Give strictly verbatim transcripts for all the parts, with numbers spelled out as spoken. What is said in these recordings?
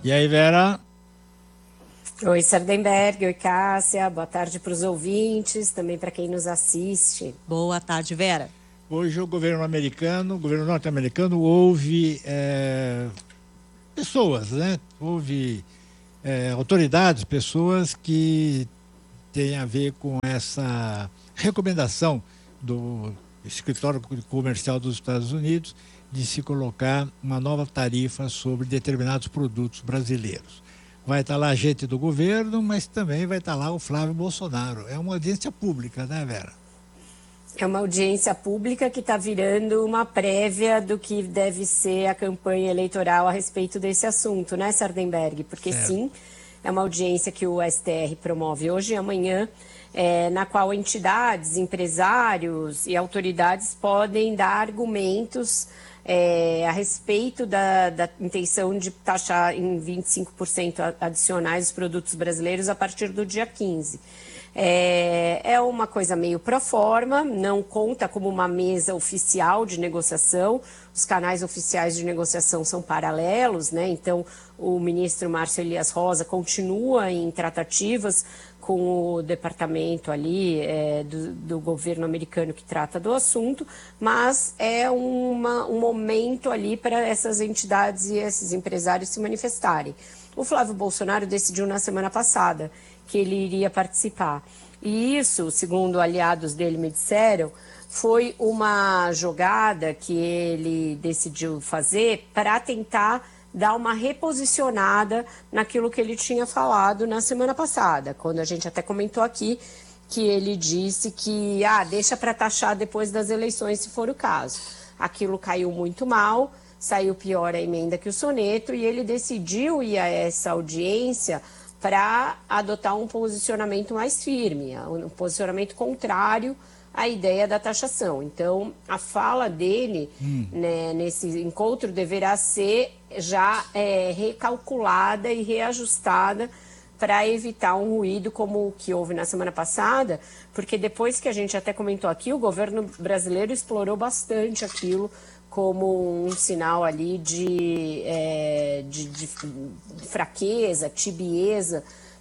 E aí, Vera? Oi, Sardenberg, oi, Cássia, boa tarde para os ouvintes, também para quem nos assiste. Boa tarde, Vera. Hoje o governo americano, o governo norte-americano, houve é, pessoas, né? Houve é, autoridades, pessoas que têm a ver com essa recomendação do Escritório Comercial dos Estados Unidos de se colocar uma nova tarifa sobre determinados produtos brasileiros. Vai estar lá a gente do governo, mas também vai estar lá o Flávio Bolsonaro. É uma audiência pública, né, Vera? É uma audiência pública que está virando uma prévia do que deve ser a campanha eleitoral a respeito desse assunto, né, Sardenberg? Porque certo. Sim, é uma audiência que o S T R promove hoje e amanhã, é, na qual entidades, empresários e autoridades podem dar argumentos É, a respeito da, da intenção de taxar em vinte e cinco por cento adicionais os produtos brasileiros a partir do dia quinze. É, é uma coisa meio pro forma, não conta como uma mesa oficial de negociação, os canais oficiais de negociação são paralelos, né? Então o ministro Márcio Elias Rosa continua em tratativas com o departamento ali é, do, do governo americano que trata do assunto, mas é uma, um momento ali para essas entidades e esses empresários se manifestarem. O Flávio Bolsonaro decidiu na semana passada que ele iria participar. E isso, segundo aliados dele me disseram, foi uma jogada que ele decidiu fazer para tentar dar uma reposicionada naquilo que ele tinha falado na semana passada, quando a gente até comentou aqui que ele disse que ah, deixa para taxar depois das eleições, se for o caso. Aquilo caiu muito mal, saiu pior a emenda que o soneto, e ele decidiu ir a essa audiência para adotar um posicionamento mais firme, um posicionamento contrário à ideia da taxação. Então, a fala dele hum. né, nesse encontro deverá ser já é, recalculada e reajustada para evitar um ruído como o que houve na semana passada, porque depois que a gente até comentou aqui, o governo brasileiro explorou bastante aquilo como um sinal ali de, é, de, de fraqueza, tibieza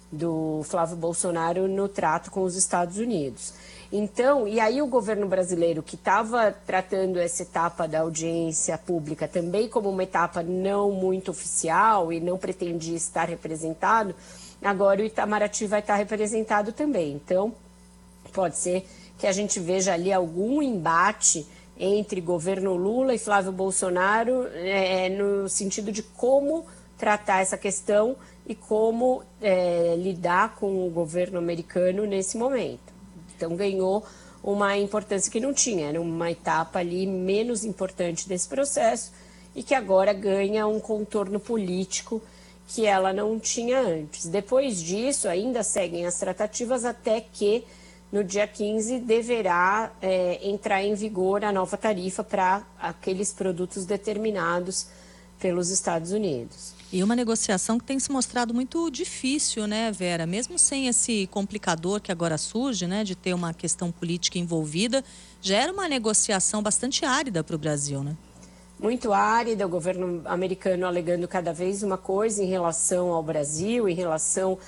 do Flávio Bolsonaro no trato com os Estados Unidos. Então, e aí o governo brasileiro, que estava tratando essa etapa da audiência pública também como uma etapa não muito oficial e não pretendia estar representado, agora o Itamaraty vai estar representado também. Então, pode ser que a gente veja ali algum embate entre governo Lula e Flávio Bolsonaro é, no sentido de como tratar essa questão e como é, lidar com o governo americano nesse momento. Então ganhou uma importância que não tinha, era uma etapa ali menos importante desse processo e que agora ganha um contorno político que ela não tinha antes. Depois disso, ainda seguem as tratativas até que no dia quinze deverá é, entrar em vigor a nova tarifa para aqueles produtos determinados pelos Estados Unidos. E uma negociação que tem se mostrado muito difícil, né, Vera? Mesmo sem esse complicador que agora surge, né, de ter uma questão política envolvida, já era uma negociação bastante árida para o Brasil, né? Muito árida, o governo americano alegando cada vez uma coisa em relação ao Brasil, em relação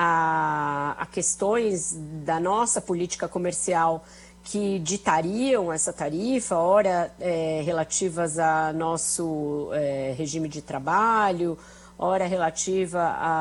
a, a questões da nossa política comercial que ditariam essa tarifa, ora é, relativas a nosso é, regime de trabalho, ora relativa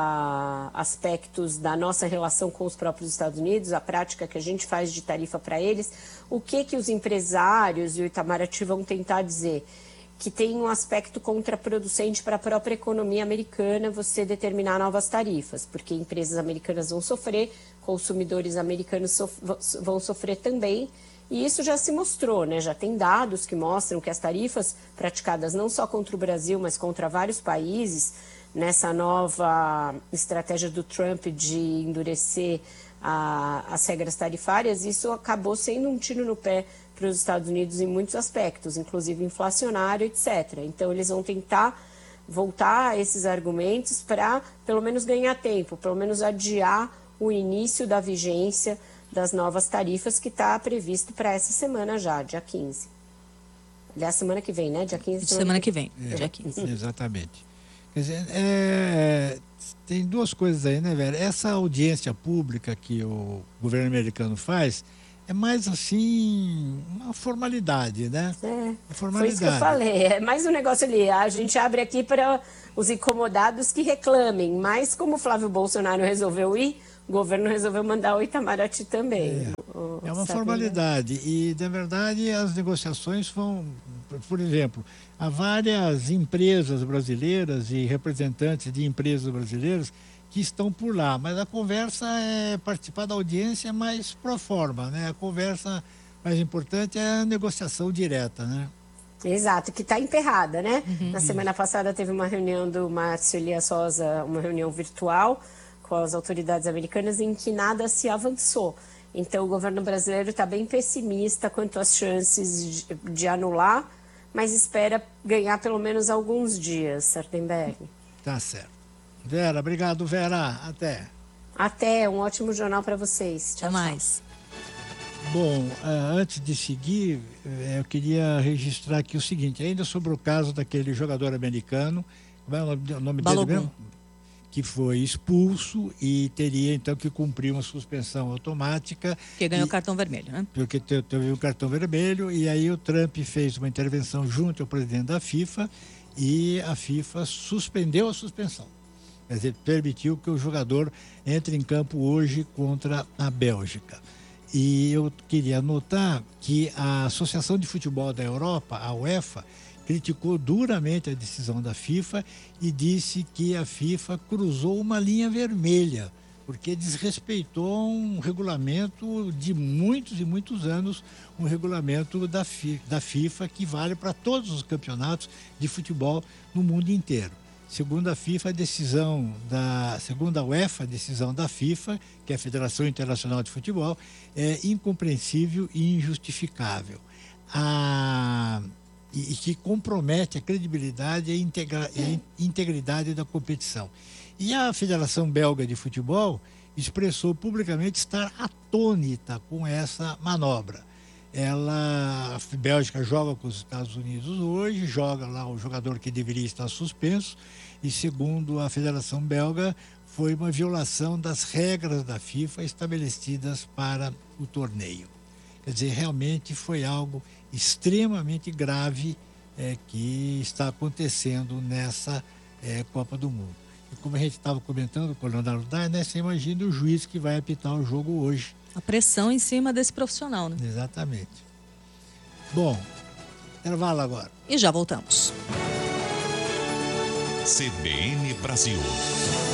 a aspectos da nossa relação com os próprios Estados Unidos, a prática que a gente faz de tarifa para eles. O que que os empresários e o Itamaraty vão tentar dizer? Que tem um aspecto contraproducente para a própria economia americana você determinar novas tarifas, porque empresas americanas vão sofrer, consumidores americanos sof vão sofrer também, e isso já se mostrou, né? Já tem dados que mostram que as tarifas praticadas não só contra o Brasil, mas contra vários países, nessa nova estratégia do Trump de endurecer a, as regras tarifárias, isso acabou sendo um tiro no pé para os Estados Unidos em muitos aspectos, inclusive inflacionário, etcétera. Então, eles vão tentar voltar a esses argumentos para, pelo menos, ganhar tempo, pelo menos adiar o início da vigência das novas tarifas que está previsto para essa semana já, dia quinze. Aliás, semana que vem, né? Dia quinze. Semana, semana que vem, é, dia quinze. Exatamente. Quer dizer, é, tem duas coisas aí, né, velho? Essa audiência pública que o governo americano faz é mais assim, uma formalidade, né? É, uma formalidade. Foi isso que eu falei. É mais um negócio ali. A gente abre aqui para os incomodados que reclamem. Mas como o Flávio Bolsonaro resolveu ir, o governo resolveu mandar o Itamaraty também. É, o, é uma sabe, formalidade. né? E, na verdade, as negociações vão... Por exemplo, há várias empresas brasileiras e representantes de empresas brasileiras que estão por lá, mas a conversa é participar da audiência mais pro forma, né? A conversa mais importante é a negociação direta, né? Exato, que está emperrada, né? Uhum. Na semana passada teve uma reunião do Márcio Elias Rosa, uma reunião virtual com as autoridades americanas em que nada se avançou. Então o governo brasileiro está bem pessimista quanto às chances de, de anular, mas espera ganhar pelo menos alguns dias, Sardenberg. Tá certo. Vera, obrigado, Vera. Até. Até, um ótimo jornal para vocês. Tchau, Até mais. Tchau. Bom, uh, antes de seguir, uh, eu queria registrar aqui o seguinte, ainda sobre o caso daquele jogador americano, como é o nome, o nome dele mesmo? Que foi expulso e teria então que cumprir uma suspensão automática. Porque ganhou e, cartão vermelho, né? Porque teve um cartão vermelho e aí o Trump fez uma intervenção junto ao presidente da FIFA e a FIFA suspendeu a suspensão. Quer dizer, permitiu que o jogador entre em campo hoje contra a Bélgica. E eu queria notar que a Associação de Futebol da Europa, a UEFA, criticou duramente a decisão da FIFA e disse que a FIFA cruzou uma linha vermelha, porque desrespeitou um regulamento de muitos e muitos anos, um regulamento da FIFA que vale para todos os campeonatos de futebol no mundo inteiro. Segundo a FIFA, a decisão da, segundo a UEFA, a decisão da FIFA, que é a Federação Internacional de Futebol, é incompreensível e injustificável. A, e, e que compromete a credibilidade e a, integra, e a integridade da competição. E a Federação Belga de Futebol expressou publicamente estar atônita com essa manobra. Ela, a Bélgica joga com os Estados Unidos hoje, joga lá o jogador que deveria estar suspenso e, segundo a Federação Belga, foi uma violação das regras da FIFA estabelecidas para o torneio. Quer dizer, realmente foi algo extremamente grave é, que está acontecendo nessa é, Copa do Mundo. E como a gente estava comentando com o Leonardo Dai, né, você imagina o juiz que vai apitar o jogo hoje. A pressão em cima desse profissional, né? Exatamente. Bom, intervalo agora. E já voltamos. C B N Brasil.